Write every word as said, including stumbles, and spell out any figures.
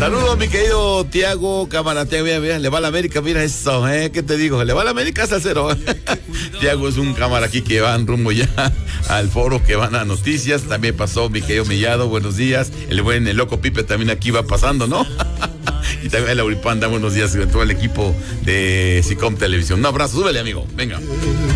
Saludos, mi querido Tiago, cámara, Tiago, mira, mira, le va a la América, mira eso, ¿eh? ¿Qué te digo? Le va a la América hasta el cero. Tiago es un cámara aquí que van rumbo ya al foro, que van a noticias. También pasó mi querido Mellado, buenos días. El buen, el loco Pipe también aquí va pasando, ¿no? Y también el Auripanda, buenos días, y todo el equipo de Sicom Televisión. Un abrazo, súbele, amigo, venga.